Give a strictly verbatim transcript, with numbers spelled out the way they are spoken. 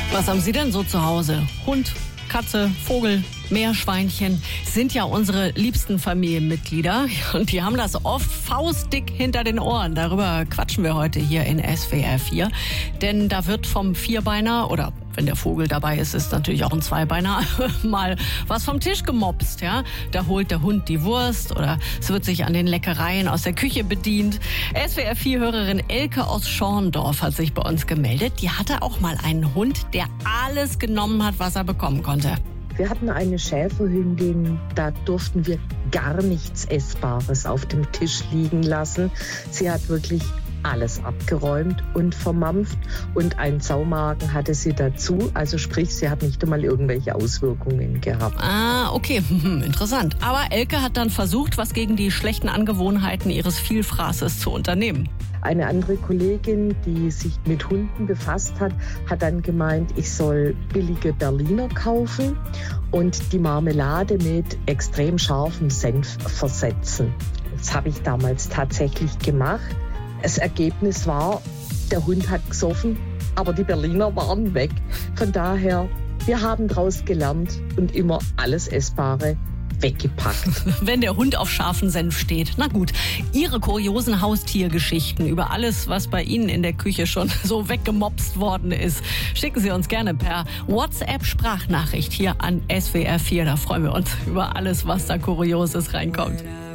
Was haben Sie denn so zu Hause? Hund, Katze, Vogel, Meerschweinchen sind ja unsere liebsten Familienmitglieder und die haben das oft faustdick hinter den Ohren. Darüber quatschen wir heute hier in S W R vier, denn da wird vom Vierbeiner oder wenn der Vogel dabei ist, ist natürlich auch ein Zweibeiner, mal was vom Tisch gemopst. Ja? Da holt der Hund die Wurst oder es wird sich an den Leckereien aus der Küche bedient. S W R vier-Hörerin Elke aus Schorndorf hat sich bei uns gemeldet. Die hatte auch mal einen Hund, der alles genommen hat, was er bekommen konnte. Wir hatten eine Schäferhündin, da durften wir gar nichts Essbares auf dem Tisch liegen lassen. Sie hat wirklich alles abgeräumt und vermampft und einen Saumagen hatte sie dazu. Also sprich, sie hat nicht einmal irgendwelche Auswirkungen gehabt. Ah, okay, interessant. Aber Elke hat dann versucht, was gegen die schlechten Angewohnheiten ihres Vielfraßes zu unternehmen. Eine andere Kollegin, die sich mit Hunden befasst hat, hat dann gemeint, ich soll billige Berliner kaufen und die Marmelade mit extrem scharfem Senf versetzen. Das habe ich damals tatsächlich gemacht. Das Ergebnis war, der Hund hat gesoffen, aber die Berliner waren weg. Von daher, wir haben daraus gelernt und immer alles Essbare weggepackt. Wenn der Hund auf scharfen Senf steht. Na gut, Ihre kuriosen Haustiergeschichten über alles, was bei Ihnen in der Küche schon so weggemopst worden ist, schicken Sie uns gerne per WhatsApp-Sprachnachricht hier an S W R vier. Da freuen wir uns über alles, was da Kurioses reinkommt.